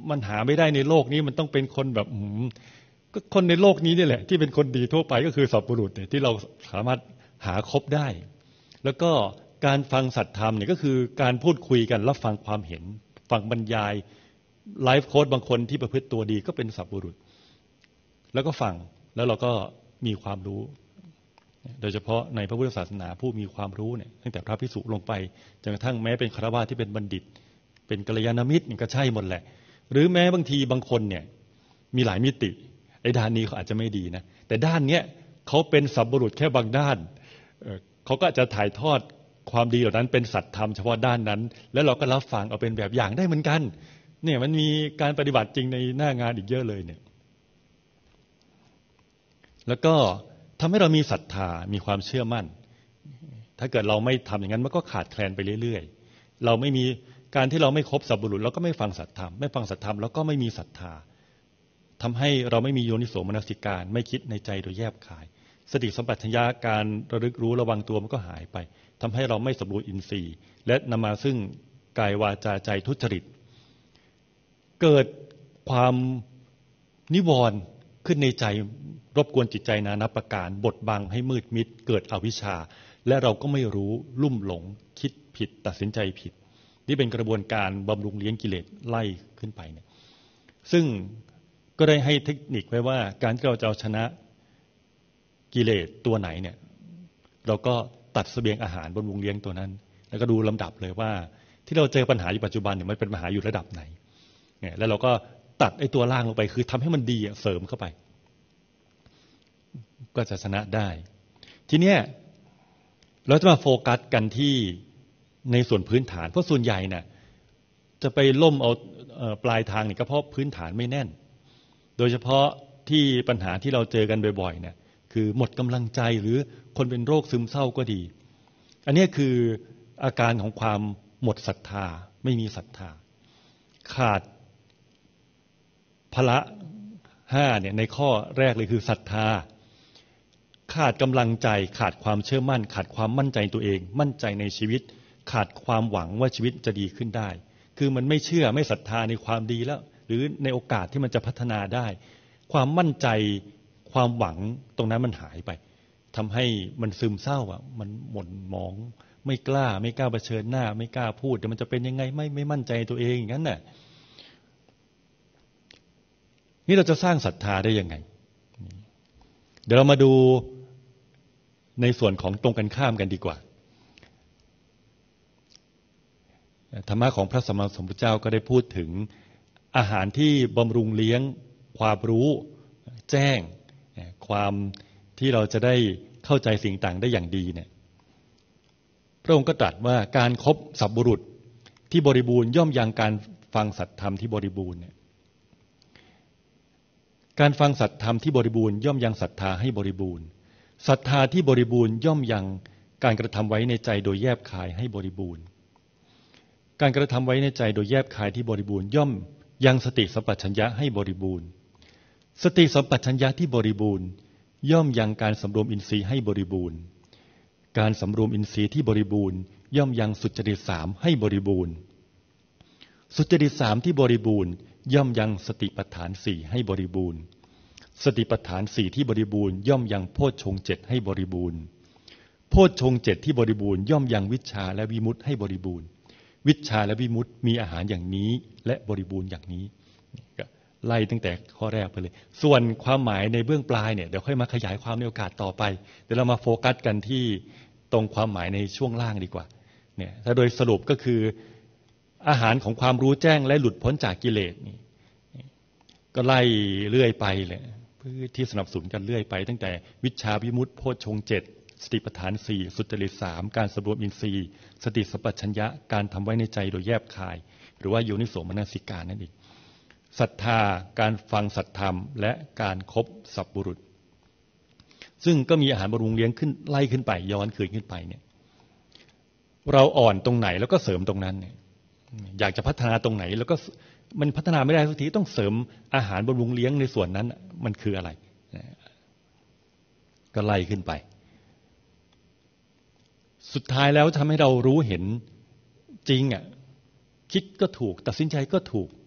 มันหาไม่ได้ในโลกนี้มันต้องเป็นคนแบบก็คนในโลกนี้นี่แหละที่เป็นคนดีทั่วไปก็คือสัพบุรุษเนี่ยที่เราสามารถหาคบได้แล้วก็การฟังสัตธรรมเนี่ยก็คือการพูดคุยกันรับฟังความเห็นฟังบรรยายไลฟ์โค้ชบางคนที่ประพฤติตัวดีก็เป็นสัพบุรุษแล้วก็ฟังแล้วเราก็มีความรู้โดยเฉพาะในพระพุทธศาสนาผู้มีความรู้เนี่ยตั้งแต่พระภิกษุลงไปจนกระทั่งแม้เป็นฆราวาสที่เป็นบัณฑิตเป็นกัลยาณมิตรก็ใช่หมดแหละหรือแม้บางทีบางคนเนี่ยมีหลายมิติไอ้ด้านนี้เขาอาจจะไม่ดีนะแต่ด้านเนี้ยเขาเป็นสัพบุรุษแค่บางด้านเขาก็จะถ่ายทอดความดีเหล่านั้นเป็นสัตธรรมเฉพาะด้านนั้นแล้วเราก็รับฟังเอาเป็นแบบอย่างได้เหมือนกันเนี่ยมันมีการปฏิบัติจริงในหน้างานอีกเยอะเลยเนี่ยแล้วก็ทำให้เรามีศรัทธามีความเชื่อมั่นถ้าเกิดเราไม่ทำอย่างนั้นมันก็ขาดแคลนไปเรื่อยๆเราไม่มีการที่เราไม่คบสัพบุรุษเราก็ไม่ฟังสัตธรรมไม่ฟังสัตธรรมแล้วก็ไม่มีศรัทธาทำให้เราไม่มีโยนิโสมนสิการไม่คิดในใจโดยแยบคายสติสัมปชัญญะการระลึกรู้ระวังตัวมันก็หายไปทำให้เราไม่สมบูรณ์อินทรีย์และนำมาซึ่งกายวาจาใจทุจริตเกิดความนิวรณ์ขึ้นในใจรบกวนจิตใจนานับประการบดบังให้มืดมิดเกิดอวิชชาและเราก็ไม่รู้ลุ่มหลงคิดผิดตัดสินใจผิดนี่เป็นกระบวนการบำรุงเลี้ยงกิเลสไล่ขึ้นไปเนี่ยซึ่งก็ได้ให้เทคนิคไว้ว่าการที่เราจะเอาชนะกิเลสตัวไหนเนี่ยเราก็ตัดเสบียงอาหารบำรุงเลี้ยงตัวนั้นแล้วก็ดูลำดับเลยว่าที่เราเจอปัญหาอยู่ปัจจุบันเนี่ยมันเป็นปัญหาอยู่ระดับไหนเนี่ยแล้วเราก็ตัดไอ้ตัวล่างลงไปคือทำให้มันดีเสริมเข้าไปก็จะชนะได้ทีเนี้ยเราจะมาโฟกัสกันที่ในส่วนพื้นฐานเพราะส่วนใหญ่น่ะจะไปล่มเอาปลายทางนี่ก็เพราะพื้นฐานไม่แน่นโดยเฉพาะที่ปัญหาที่เราเจอกันบ่อยๆเนี่ยคือหมดกำลังใจหรือคนเป็นโรคซึมเศร้าก็ดีอันนี้คืออาการของความหมดศรัทธาไม่มีศรัทธาขาดพละ5เนี่ยในข้อแรกเลยคือศรัทธาขาดกำลังใจขาดความเชื่อมั่นขาดความมั่นใจตัวเองมั่นใจในชีวิตขาดความหวังว่าชีวิตจะดีขึ้นได้คือมันไม่เชื่อไม่ศรัทธาในความดีแล้วหรือในโอกาสที่มันจะพัฒนาได้ความมั่นใจความหวังตรงนั้นมันหายไปทำให้มันซึมเศร้ามันหม่นหมองไม่กล้าเผชิญหน้าไม่กล้าพูดเดี๋ยวมันจะเป็นยังไงไม่มั่นใจตัวเองอย่างนั้นน่ะนี่เราจะสร้างศรัทธาได้ยังไงเดี๋ยวเรามาดูในส่วนของตรงกันข้ามกันดีกว่าธรรมะของพระสัมมาสัมพุทธเจ้าก็ได้พูดถึงอาหารที่บำรุงเลี้ยงความรู้แจ้งความที่เราจะได้เข้าใจสิ่งต่างได้อย่างดีเนี่ยพระองค์ก็ตรัสว่าการคบสัพบุรุษที่บริบูรณ์ย่อมยังการฟังสัตธรรมที่บริบูรณ์เนี่ยการฟังสัตธรรมที่บริบูรณ์ย่อมยังศรัทธาให้บริบูรณ์ศรัทธาที่บริบูรณ์ย่อมยังการกระทำไว้ในใจโดยแยบคายให้บริบูรณ์การกระทำไว้ในใจโดยแยบคายที่บริบูรณ์ย่อมยังสติสัมปชัญญะให้บริบูรณ์สติสัมปชัญญะที่บริบูรณ์ย่อมยังการสำรวมอินทรีย์ให้บริบูรณ์การสำรวมอินทรีย์ที่บริบูรณ์ย่อมยังสุจริต3ให้บริบูรณ์สุจริต3ที่บริบูรณ์ย่อมยังสติปัฏฐาน4ให้บริบูรณ์สติปัฏฐาน4ที่บริบูรณ์ย่อมยังโพชฌงค์7ให้บริบูรณ์โพชฌงค์7ที่บริบูรณ์ย่อมยังวิชชาและวิมุตติให้บริบูรณ์วิชชาและวิมุตติมีอาหารอย่างนี้และบริบูรณ์อย่างนี้ไล่ตั้งแต่ข้อแรกไปเลยส่วนความหมายในเบื้องปลายเนี่ยเดี๋ยวค่อยมาขยายความในโอกาสต่อไปเดี๋ยวเรามาโฟกัสกันที่ตรงความหมายในช่วงล่างดีกว่าเนี่ยถ้าโดยสรุปก็คืออาหารของความรู้แจ้งและหลุดพ้นจากกิเลสนี่ก็ไล่เรื่อยไปเลยเพื่อที่สนับสนุนกันเรื่อยไปตั้งแต่วิชชาวิมุตติโพชฌงค์7สติปัฏฐาน4สุจริต3การสำรวมอินทรีย์สติสัมปชัญญะการทำไว้ในใจโดยแยบคายหรือว่าโยนิโสมนสิการนั่นเองศรัทธาการฟังสัตธรรมและการคบสัพบุรุษซึ่งก็มีอาหารบำรุงเลี้ยงขึ้นไล่ขึ้นไปย้อนคืนขึ้นไปเนี่ยเราอ่อนตรงไหนแล้วก็เสริมตรงนั้นเนี่ยอยากจะพัฒนาตรงไหนแล้วก็มันพัฒนาไม่ได้สักทีต้องเสริมอาหารบำรุงเลี้ยงในส่วนนั้นมันคืออะไรก็ไล่ขึ้นไปสุดท้ายแล้วทำให้เรารู้เห็นจริงคิดก็ถูกตัดสินใจก็ถูก